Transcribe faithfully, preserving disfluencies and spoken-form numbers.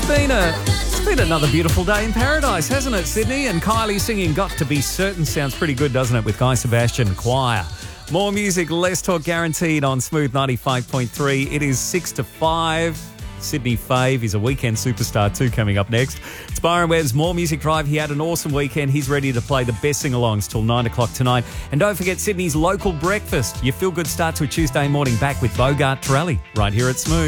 been a it's been another beautiful day in paradise, hasn't it, Sydney? And Kylie singing "Got to Be Certain" sounds pretty good, doesn't it, with Guy Sebastian Choir. More music, less talk guaranteed on Smooth ninety-five point three. It is six to five. Sydney Fave is a weekend superstar too coming up next. It's Byron Webb's More Music Drive. He had an awesome weekend. He's ready to play the best sing-alongs till nine o'clock tonight. And don't forget Sydney's local breakfast. Your feel-good start to a Tuesday morning back with Bogart Torelli right here at Smooth.